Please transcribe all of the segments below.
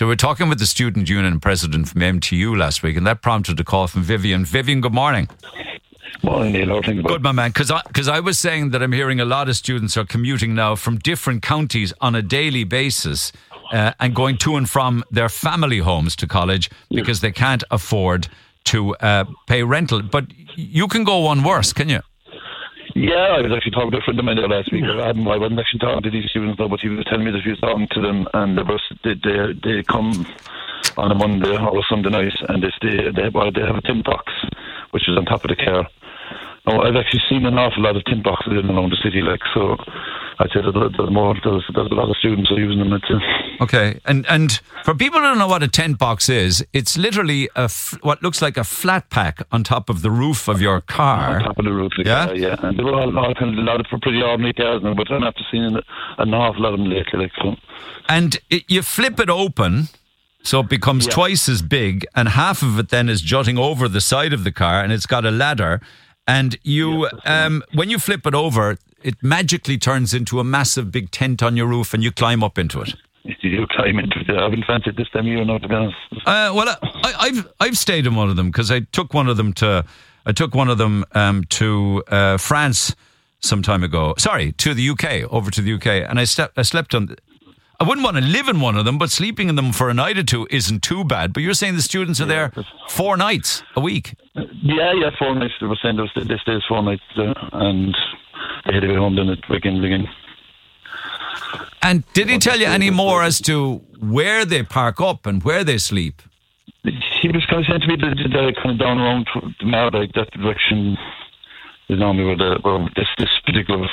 So we're talking with the student union president from MTU last week, and that prompted a call from Vivian. Vivian, good morning. Morning, Neil. Good, my man. Because I was saying that I'm hearing a lot of students are commuting now from different counties on a daily basis and going to and from their family homes to college because they can't afford to pay rental. But you can go one worse, can you? Yeah, I was actually talking to a friend of mine there last week. I wasn't actually talking to these students though, but he was telling me that he was talking to them, and they come on a Monday or a Sunday night, and they have a tin box which is on top of the car. Now, I've actually seen an awful lot of tin boxes in and around the city, like, so I'd say that there's a lot of students who are using them. Okay, and for people who don't know what a tent box is, it's literally what looks like a flat pack on top of the roof of your car. On top of the roof, yeah. And there were all kind of a lot of pretty ordinary cars now, but I'm after seeing an awful lot of them lately, like, so. And you flip it open, so it becomes twice as big, and half of it then is jutting over the side of the car, and it's got a ladder. And you, when you flip it over, it magically turns into a massive big tent on your roof, and you climb up into it. You climb into it. I haven't fancied this time of year now, to be honest. Well, I've stayed in one of them because I took one of them to France some time ago. Sorry, to the UK, over to the UK, and I slept on. I wouldn't want to live in one of them, but sleeping in them for a night or two isn't too bad. But you're saying the students are there 4 nights a week? Yeah, 4 nights. They were saying they stay 4 nights, and they had to go home then at again. And did he tell you any more as to where they park up and where they sleep? He was kind of saying to me that they're kind of down around the Mardyke, that direction is normally where this particular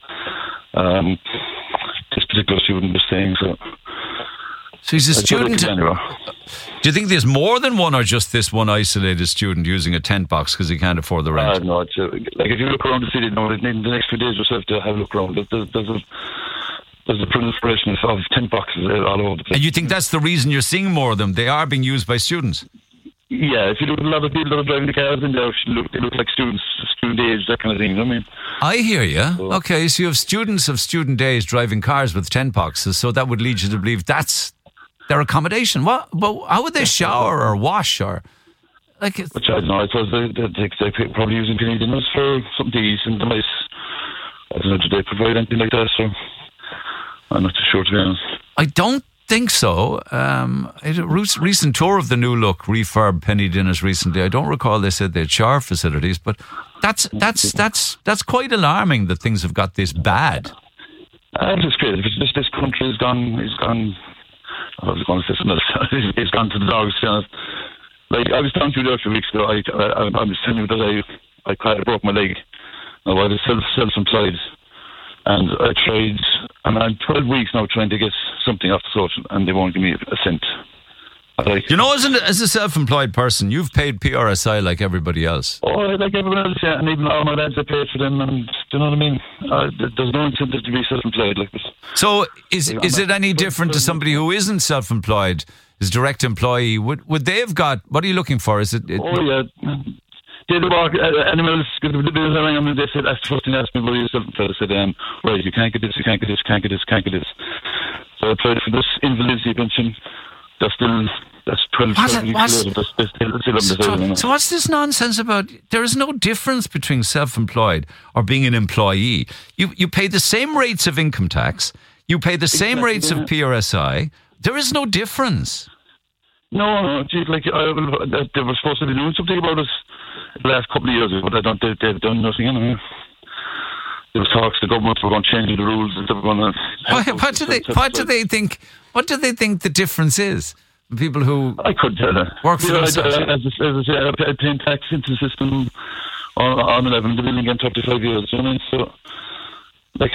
student was staying. So he's a student. Do you think there's more than one, or just this one isolated student using a tent box because he can't afford the rent? No, it's like if you look around the city, in the next few days you'll have to have a look around. There's a proliferation of tent boxes all over the place. And you think that's the reason you're seeing more of them? They are being used by students? Yeah, if you look at a lot of people that are driving the cars in there, they look like student age, that kind of thing, you know what I mean? I hear you. So, okay, so you have students of student age driving cars with tent boxes, so that would lead you to believe that's their accommodation. What? But how would they shower or wash or... Which I don't know, I suppose they're probably using penny dinners for something to eat and nice. I don't know, do they provide anything like that? So I'm not too sure, to be honest. I don't think so. A recent tour of the new look refurb penny dinners recently. I don't recall they said they had shower facilities, but that's quite alarming that things have got this bad. It's great. This country has gone. I was going to say something else. It's gone to the dogs. To be honest. Like I was talking to you there a few weeks ago. I was telling you that I broke my leg. I was self-employed. And I tried, and I'm 12 weeks now trying to get something off the social, and they won't give me a cent. You know, as a self-employed person, you've paid PRSI like everybody else. Oh, like everyone else, yeah, and even all my lads, I paid for them, and do you know what I mean? There's no incentive to be self-employed like this. So, is it any different to somebody who isn't self-employed, is direct employee? Would they have got? What are you looking for? Is it? Oh yeah. They walk animals, because the bills are ringing, and they said, that's the first thing they asked me, what are you self-employed? I said, right, you can't get this, you can't get this, can't get this, can't get this. So I applied for this invalidity pension. That's 12 weeks later. So what's this nonsense about? There is no difference between self-employed or being an employee. You pay the same rates of income tax. You pay the same rates of PRSI. There is no difference. No, geez, like they were supposed to be doing something about it the last couple of years ago, but they've done nothing anyway. There was talks the government were going to change the rules and stuff. What do they think? What do they think the difference is? People who I couldn't tell you. Work for themselves. As I say, I paying tax into the system on 11. They've been getting 35 years. You know what I mean? So, like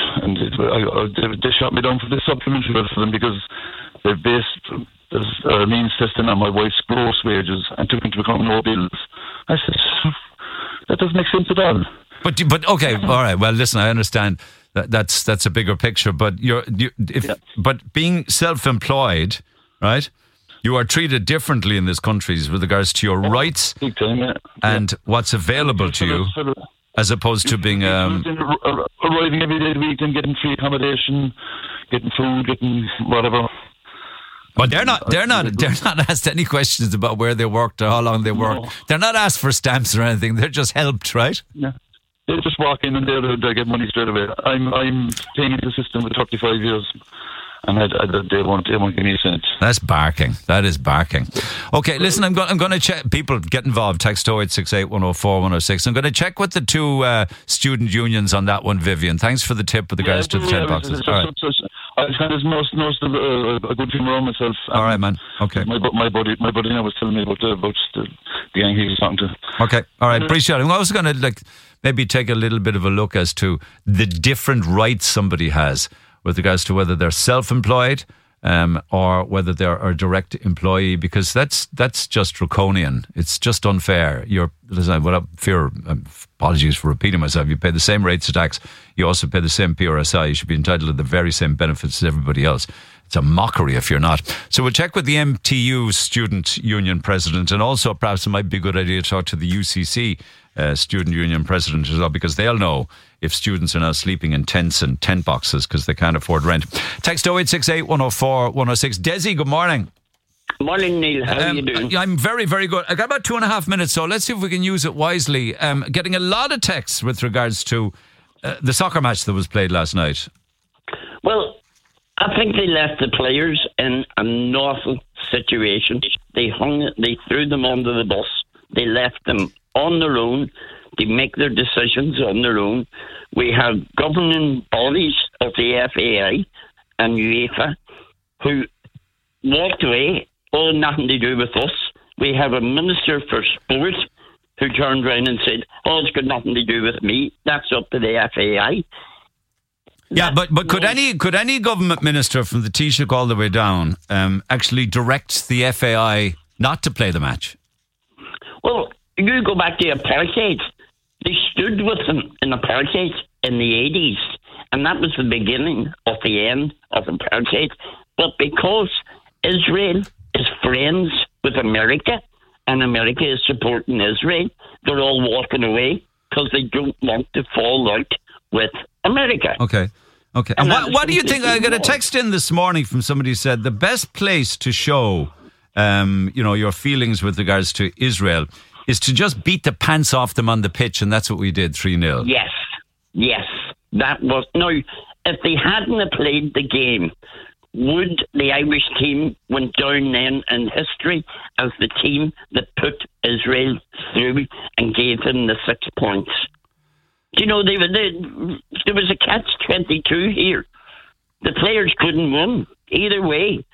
they shot me down for this supplementary bill for them because they've based their means testing on my wife's gross wages and took into account no bills. I said that doesn't make sense at all. But okay, all right. Well, listen, I understand that's a bigger picture. But but being self-employed, right? You are treated differently in this country with regards to your rights big time, yeah. And what's available to you, as opposed to being arriving every day of the week and getting free accommodation, getting food, getting whatever. But they're not asked any questions about where they worked or how long they worked. No. They're not asked for stamps or anything. They're just helped, right? Yeah. They just walk in and they get money straight away. I'm paying into the system for 35 years. And they won't give me a cent. That's barking. That is barking. Okay, listen, I'm going to check. People get involved. Text 0868 104 106. I'm going to check with the two student unions on that one, Vivian. Thanks for the tip with regards to the 10 boxes. All right. I was kind of most a good film around myself. All right, man. Okay. My buddy now was telling me about the gang he was talking to. Okay. All right. Appreciate it. I'm also going to maybe take a little bit of a look as to the different rights somebody has with regards to whether they're self-employed or whether they're a direct employee, because that's just draconian. It's just unfair. Without fear, apologies for repeating myself, you pay the same rates of tax. You also pay the same PRSI. You should be entitled to the very same benefits as everybody else. It's a mockery if you're not. So we'll check with the MTU Student Union President, and also perhaps it might be a good idea to talk to the UCC Student Union President as well, because they'll know if students are now sleeping in tents and tent boxes because they can't afford rent. Text 0868 104 106. Desi, good morning. Morning, Neil. How are you doing? I'm very, very good. I got about 2.5 minutes, so let's see if we can use it wisely. Getting a lot of texts with regards to the soccer match that was played last night. Well, I think they left the players in an awful situation. They threw them under the bus. They left them on their own. They make their decisions on their own. We have governing bodies of the FAI and UEFA who walked away, all nothing to do with us. We have a Minister for Sport who turned around and said, it's got nothing to do with me. That's up to the FAI. Yeah, but could any government minister from the Taoiseach all the way down actually direct the FAI not to play the match? Well, you go back to apartheid. They stood with them in apartheid in the 80s, and that was the beginning of the end of apartheid. But because Israel is friends with America, and America is supporting Israel, they're all walking away because they don't want to fall out with America. Okay. And what do you think? I got a text in this morning from somebody who said the best place to show, your feelings with regards to Israel is to just beat the pants off them on the pitch, and that's what we did, 3-0. Yes. That was... No, if they hadn't played the game, would the Irish team went down then in history as the team that put Israel through and gave them the 6 points? You know, there was a catch-22 here. The players couldn't win either way.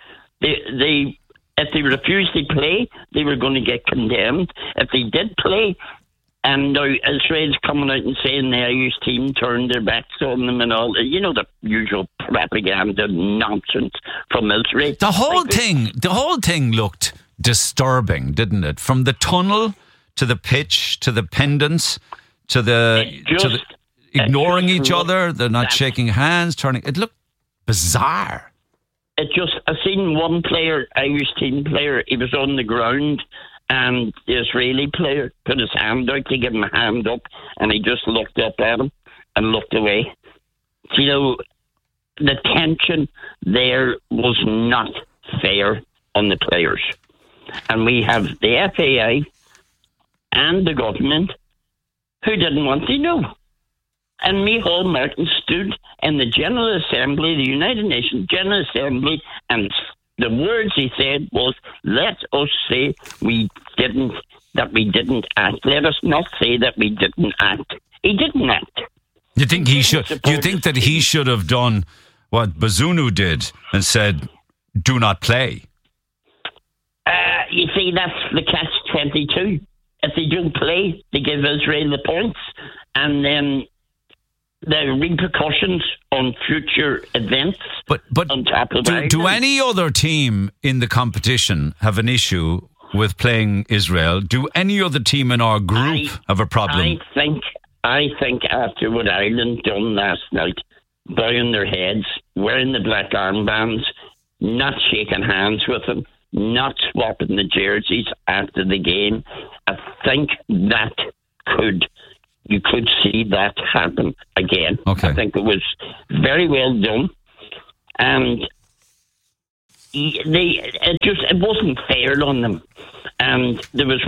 If they refused to play, they were going to get condemned. If they did play, and now Israel's coming out and saying the Irish team turned their backs on them and all, the usual propaganda nonsense from Israel. The whole thing looked disturbing, didn't it? From the tunnel to the pitch to the pendants to the ignoring each other, they're not shaking hands, turning. It looked bizarre. I seen one player, Irish team player, he was on the ground and the Israeli player put his hand out to give him a hand up and he just looked up at him and looked away. The tension there was not fair on the players. And we have the FAI and the government who didn't want to know. And Micheál Martin stood in the General Assembly, the United Nations General Assembly, and the words he said was, let us say we didn't act. Let us not say that we didn't act. He didn't act. Do you think that he should have done what Bazunu did and said, do not play? You see, that's the catch-22. If they don't play, they give Israel the points, and then the repercussions on future events. But on top of do any other team in the competition have an issue with playing Israel? Do any other team in our group have a problem? I think after what Ireland done last night, bowing their heads, wearing the black armbands, not shaking hands with them, not swapping the jerseys after the game, I think that you could see that happen again. Okay. I think it was very well done. And it wasn't fair on them. And there was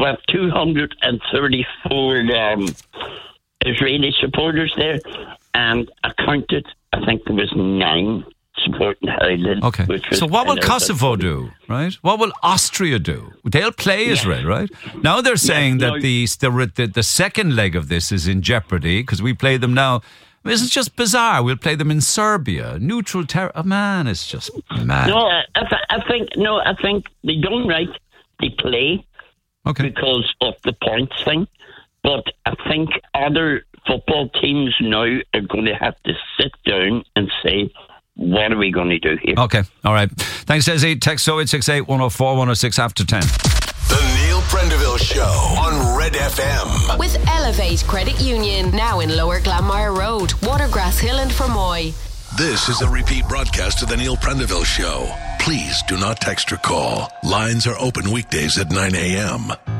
234 Israeli supporters there, and I counted, I think there was 9 supporting Highland. Okay. So what will Kosovo do, right? What will Austria do? They'll play Israel, right? Now they're saying that the second leg of this is in jeopardy because we play them now. It's just bizarre. We'll play them in Serbia, neutral territory. Man, it's just mad. No, I think they done right. They play because of the points thing. But I think other football teams now are going to have to sit down and say, what are we going to do here? Okay, all right. Thanks, Desi. Text 0868 104 106 after 10. The Neil Prendeville Show on Red FM. With Elevate Credit Union, now in Lower Glanmire Road, Watergrass Hill and Fermoy. This is a repeat broadcast of the Neil Prendeville Show. Please do not text or call. Lines are open weekdays at 9 a.m.